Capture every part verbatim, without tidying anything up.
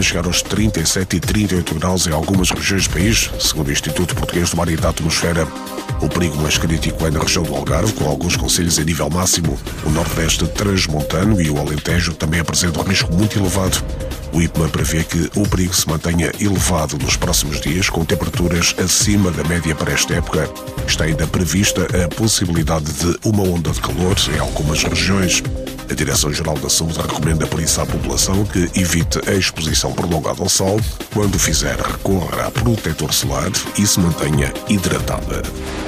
chegar aos trinta e sete e trinta e oito graus em algumas regiões do país, segundo o Instituto Português do Mar e da Atmosfera. O perigo mais crítico é na região do Algarve, com alguns concelhos em nível máximo. O Nordeste transmontano e o Alentejo também apresentam um risco muito elevado. O IPMA prevê que o perigo se mantenha elevado nos próximos dias, com temperaturas acima da média para esta época. Está ainda prevista a possibilidade de uma onda de calor em algumas regiões. A Direção-Geral da Saúde recomenda por isso à população que evite a exposição prolongada ao sol. Quando fizer, recorra a protetor solar e se mantenha hidratada.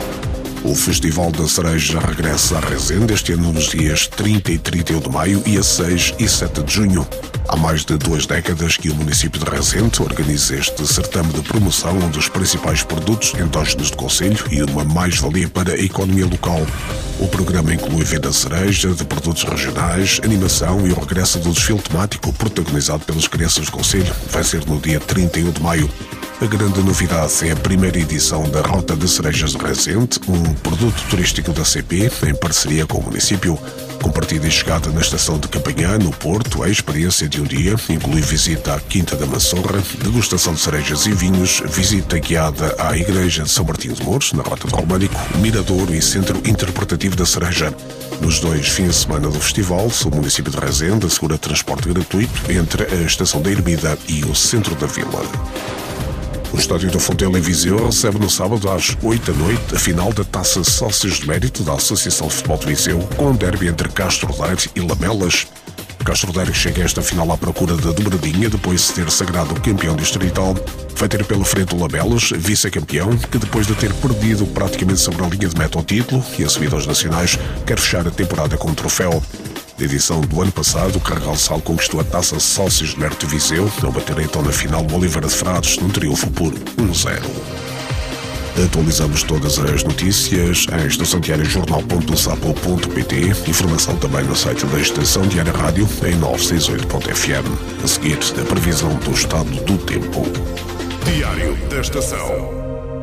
O Festival da Cereja regressa a Rezende este ano nos dias trinta e trinta e um de maio e a seis e sete de junho. Há mais de duas décadas que o município de Rezende organiza este certame de promoção onde os principais produtos endógenos do concelho e uma mais-valia para a economia local. O programa inclui venda de cereja, de produtos regionais, animação e o regresso do desfile temático protagonizado pelas crianças do concelho. Vai ser no dia trinta e um de maio. A grande novidade é a primeira edição da Rota de Cerejas de Rezende, um produto turístico da C P, em parceria com o município. Com partida e chegada na estação de Campanhã, no Porto, a experiência de um dia inclui visita à Quinta da Massorra, degustação de cerejas e vinhos, visita guiada à Igreja de São Martinho de Mouros, na Rota do Românico, Miradouro e Centro Interpretativo da Cereja. Nos dois fins de semana do festival, o município de Rezende assegura transporte gratuito entre a estação da Ermida e o centro da vila. O Estádio do Fontelo em Viseu recebe no sábado às oito da noite a final da Taça Sócios de Mérito da Associação de Futebol de Viseu, com um derby entre Castro Daire e Lamelas. Castro Daire chega a esta final à procura da dobradinha depois de ter sagrado campeão distrital. Vai ter pela frente o Lamelas, vice-campeão, que depois de ter perdido praticamente sobre a linha de meta ao título e assumido aos nacionais, quer fechar a temporada com um troféu. Na edição do ano passado, o Carregal Sal conquistou a Taça Sócios de Mérito de Viseu, ao bater então na final o Oliveira de Frades num triunfo por um a zero. Atualizamos todas as notícias em estação diária jornal ponto sapo ponto pt, informação também no site da Estação Diária Rádio em novecentos e sessenta e oito ponto f m. A seguir, a previsão do estado do tempo. Diário da Estação.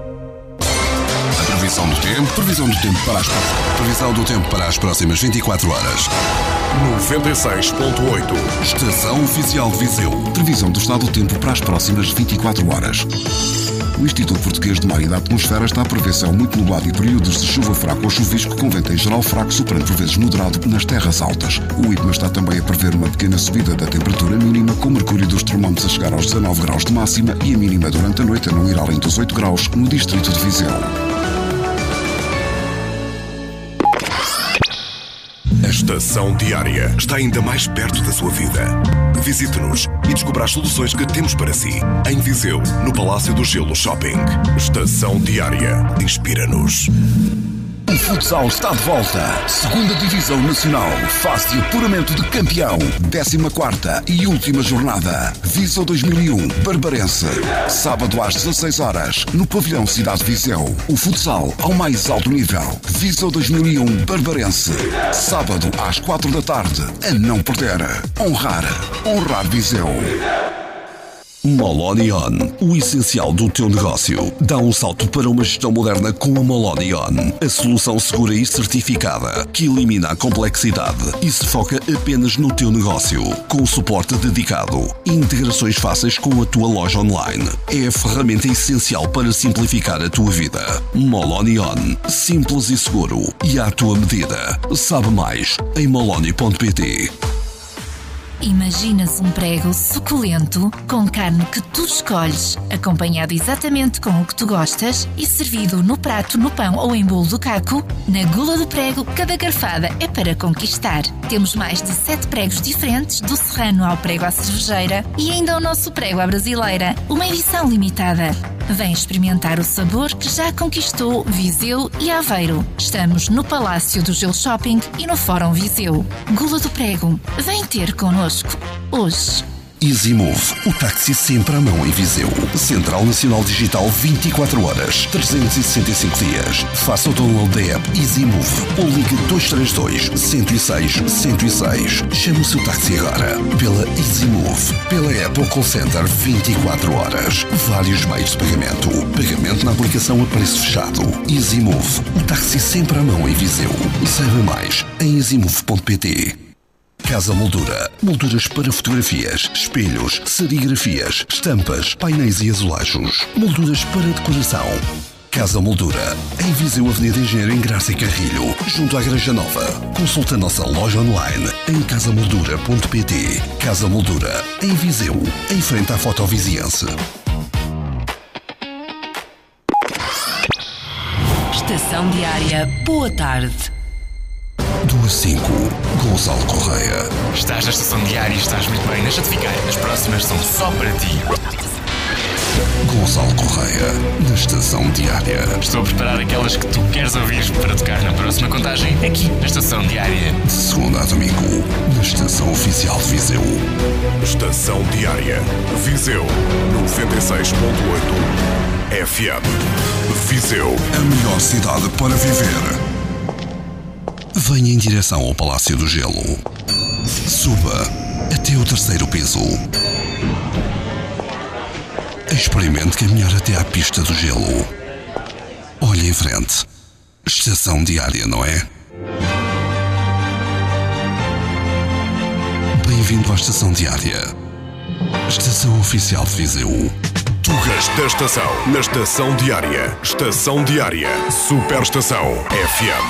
Previsão do tempo, previsão do tempo para as previsão do tempo para as próximas vinte e quatro horas. noventa e seis ponto oito. Estação Oficial de Viseu. Previsão do estado do tempo para as próximas vinte e quatro horas. O Instituto Português do Mar e da Atmosfera está a prever céu muito nublado e períodos de chuva fraca ou chuvisco com vento em geral fraco, superando por vezes moderado nas terras altas. O IPMA está também a prever uma pequena subida da temperatura mínima, com o mercúrio dos termómetros a chegar aos dezanove graus de máxima e a mínima durante a noite a não ir além dos oito graus no distrito de Viseu. A Estação Diária está ainda mais perto da sua vida. Visite-nos e descubra as soluções que temos para si. Em Viseu, no Palácio do Gelo Shopping. Estação Diária. Inspira-nos. O futsal está de volta. Segunda Divisão Nacional, fase de apuramento de campeão. décima quarta e última jornada. Viseu dois mil e um, Barbarense. Sábado às dezasseis horas, no Pavilhão Cidade de Viseu. O futsal ao mais alto nível. Viseu dois mil e um, Barbarense. Sábado às quatro da tarde. A não perder. Honrar. Honrar Viseu. Molonion, o essencial do teu negócio. Dá um salto para uma gestão moderna com a Molonion, a solução segura e certificada que elimina a complexidade e se foca apenas no teu negócio, com suporte dedicado e integrações fáceis com a tua loja online. É a ferramenta essencial para simplificar a tua vida. Molonion, simples e seguro e à tua medida. Sabe mais em moloni ponto pt. Imaginas um prego suculento, com carne que tu escolhes, acompanhado exatamente com o que tu gostas e servido no prato, no pão ou em bolo do caco? Na Gula do Prego, cada garfada é para conquistar. Temos mais de sete pregos diferentes, do serrano ao prego à cervejeira e ainda o nosso prego à brasileira, uma edição limitada. Vem experimentar o sabor que já conquistou Viseu e Aveiro. Estamos no Palácio do Gelo Shopping e no Fórum Viseu. Gula do Prego, vem ter connosco hoje. EasyMove, o táxi sempre à mão em Viseu. Central Nacional Digital vinte e quatro horas, trezentos e sessenta e cinco dias. Faça o download da app EasyMove ou ligue dois três dois, um zero seis, um zero seis. Chame o seu táxi agora pela EasyMove, pela app ou call center vinte e quatro horas. Vários meios de pagamento. Pagamento na aplicação a preço fechado. EasyMove, o táxi sempre à mão em Viseu. Saiba mais em easymove ponto pt. Casa Moldura. Molduras para fotografias, espelhos, serigrafias, estampas, painéis e azulejos. Molduras para decoração. Casa Moldura. Em Viseu, Avenida Engenheiro Engraça e Carrilho, junto à Igreja Nova. Consulta a nossa loja online em casa moldura ponto pt. Casa Moldura. Em Viseu, em frente à Fotoviziense. Estação Diária. Boa tarde. Do A cinco, Gonçalo Correia. Estás na Estação Diária e estás muito bem. Deixa-te ficar. As próximas são só para ti. Gonçalo Correia, na Estação Diária. Estou a preparar aquelas que tu queres ouvir para tocar na próxima contagem aqui na Estação Diária. De segunda a domingo, na Estação Oficial de Viseu. Estação Diária. Viseu noventa e seis ponto oito F M. Viseu. A melhor cidade para viver. Venha em direção ao Palácio do Gelo. Suba até o terceiro piso. Experimente caminhar até à pista do gelo. Olhe em frente. Estação Diária, não é? Bem-vindo à Estação Diária. Estação Oficial de Viseu. Tugas da Estação. Na Estação Diária. Estação Diária. Superestação F M.